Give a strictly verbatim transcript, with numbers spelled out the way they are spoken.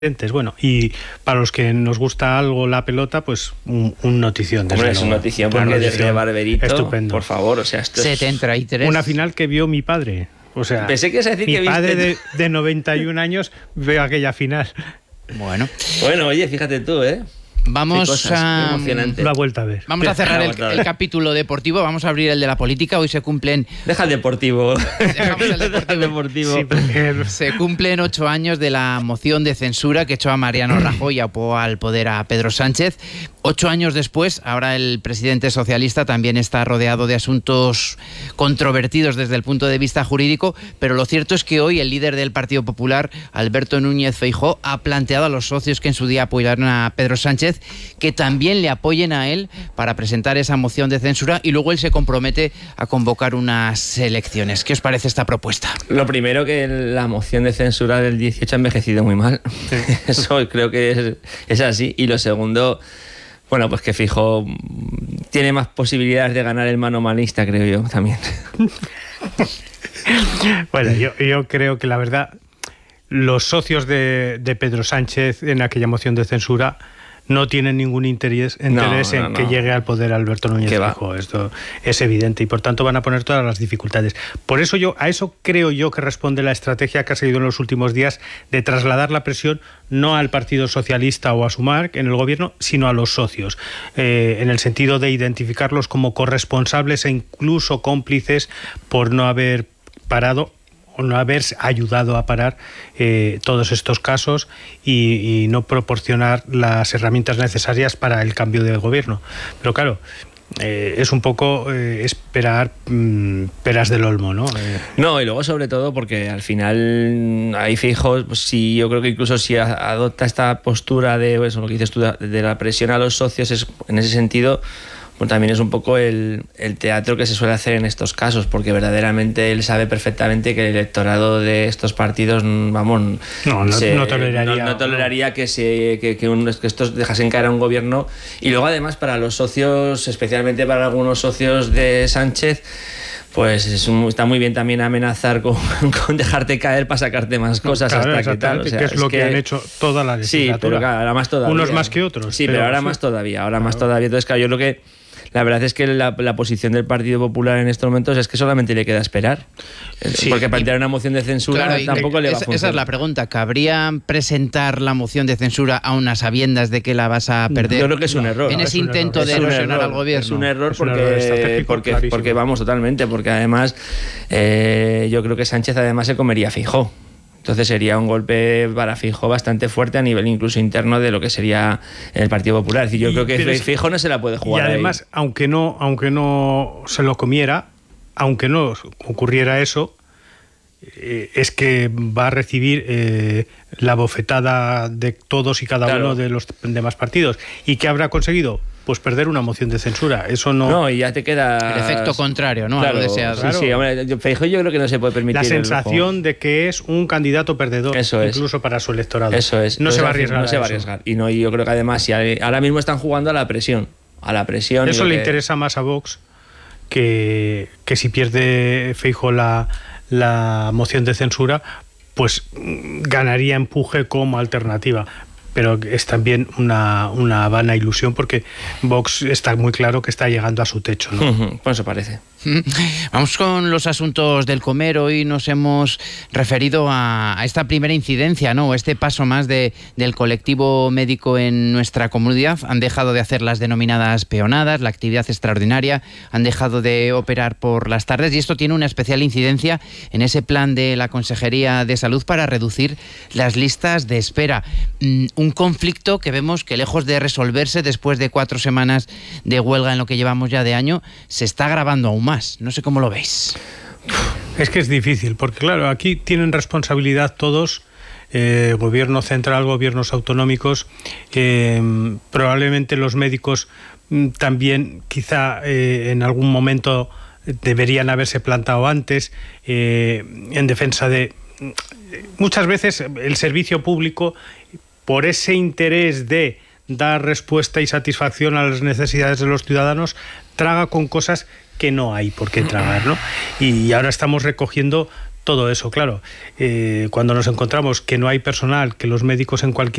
Bueno, y para los que nos gusta algo la pelota, pues un, un notición. Hombre, es una notición porque desde Barberito, estupendo. Por favor, o sea, esto es... setenta y tres. Una final que vio mi padre. O sea, pensé que ibas a decir mi que padre viste... de, de noventa y un años veo aquella final. Bueno. Bueno, oye, fíjate tú, ¿eh? Vamos cosas, a... Una vuelta a ver. Vamos a cerrar el, el capítulo deportivo, vamos a abrir el de la política. Hoy se cumplen... Deja el deportivo. Dejamos el deportivo. el deportivo. Sí, porque... Se cumplen ocho años de la moción de censura que echó a Mariano Rajoy y apó al poder a Pedro Sánchez. Ocho años después, ahora el presidente socialista también está rodeado de asuntos controvertidos desde el punto de vista jurídico, pero lo cierto es que hoy el líder del Partido Popular, Alberto Núñez Feijóo, ha planteado a los socios que en su día apoyaron a Pedro Sánchez que también le apoyen a él para presentar esa moción de censura y luego él se compromete a convocar unas elecciones. ¿Qué os parece esta propuesta? Lo primero, que la moción de censura del dieciocho ha envejecido muy mal. Sí. Eso creo que es, es así. Y lo segundo, bueno, pues que Feijóo tiene más posibilidades de ganar el manomanista, creo yo, también. Bueno, yo, yo creo que la verdad, los socios de, de Pedro Sánchez en aquella moción de censura no tienen ningún interés, interés no, no, en que no. llegue al poder Alberto Núñez Feijóo. Esto es evidente y por tanto van a poner todas las dificultades. Por eso yo, a eso creo yo que responde la estrategia que ha seguido en los últimos días de trasladar la presión no al Partido Socialista o a Sumar en el gobierno, sino a los socios, eh, en el sentido de identificarlos como corresponsables e incluso cómplices por no haber parado o no haber ayudado a parar eh, todos estos casos y, y no proporcionar las herramientas necesarias para el cambio de gobierno. Pero claro, eh, es un poco eh, esperar mmm, peras del olmo, ¿no? Eh. No, y luego sobre todo porque al final ahí Feijóo, pues sí, yo creo que incluso si adopta esta postura de eso, lo que dices tú, de la presión a los socios, es, en ese sentido, pues también es un poco el, el teatro que se suele hacer en estos casos, porque verdaderamente él sabe perfectamente que el electorado de estos partidos, vamos, no, no, se, no toleraría, no, no toleraría no. que, se, que, que, un, que estos dejasen caer a un gobierno. Y luego además para los socios, especialmente para algunos socios de Sánchez, pues es un, está muy bien también amenazar con, con dejarte caer para sacarte más cosas, claro, hasta que tal. O sea, que es, es lo que, que han hecho toda la legislatura. Sí, pero claro, ahora más todavía. Unos más que otros. Sí, pero, pero ahora sí. más todavía, ahora claro. más todavía. Entonces, claro, yo creo que la verdad es que la, la posición del Partido Popular en estos momentos es que solamente le queda esperar. Sí, porque plantear una moción de censura claro, tampoco le va a funcionar. Esa es la pregunta. ¿Cabría presentar la moción de censura a unas sabiendas de que la vas a perder? Yo creo que es un error. En ese intento de erosionar al gobierno. Es un error es un porque, error porque, porque vamos, totalmente. Porque además eh, yo creo que Sánchez además se comería a Feijóo. Entonces sería un golpe para Feijóo bastante fuerte a nivel incluso interno de lo que sería el Partido Popular. Es decir, yo y, creo que Feijóo no se la puede jugar. Y además, ahí. aunque no, aunque no se lo comiera, aunque no ocurriera eso, eh, es que va a recibir eh, la bofetada de todos y cada claro. uno de los demás partidos. ¿Y qué habrá conseguido? Pues perder una moción de censura. Eso no... No, y ya te queda... El efecto contrario, ¿no? Claro, a lo deseado. Sí, sí, hombre, Feijóo yo creo que no se puede permitir... La sensación de que es un candidato perdedor, Eso es. incluso para su electorado. Eso es. No Entonces, se va a arriesgar. No se va a arriesgar. Y no, yo creo que además, si ahora mismo están jugando a la presión. A la presión. Eso le que... interesa más a Vox que, que si pierde Feijóo la, la moción de censura, pues ganaría empuje como alternativa. Pero es también una, una vana ilusión porque Vox está muy claro que está llegando a su techo, ¿no? Uh-huh, pues eso parece. Vamos con los asuntos del comer. Hoy nos hemos referido a, a esta primera incidencia, ¿no? Este paso más de, del colectivo médico en nuestra comunidad. Han dejado de hacer las denominadas peonadas, la actividad extraordinaria, han dejado de operar por las tardes y esto tiene una especial incidencia en ese plan de la Consejería de Salud para reducir las listas de espera. Un conflicto que vemos que lejos de resolverse después de cuatro semanas de huelga en lo que llevamos ya de año, se está agravando aún más. No sé cómo lo veis. Es que es difícil, porque claro, aquí tienen responsabilidad todos, eh, gobierno central, gobiernos autonómicos, eh, probablemente los médicos mm, también quizá eh, en algún momento deberían haberse plantado antes eh, en defensa de... Muchas veces el servicio público, por ese interés de dar respuesta y satisfacción a las necesidades de los ciudadanos, traga con cosas que no hay por qué tragar, ¿no? Y ahora estamos recogiendo todo eso, claro. Eh, cuando nos encontramos que no hay personal, que los médicos en cualquier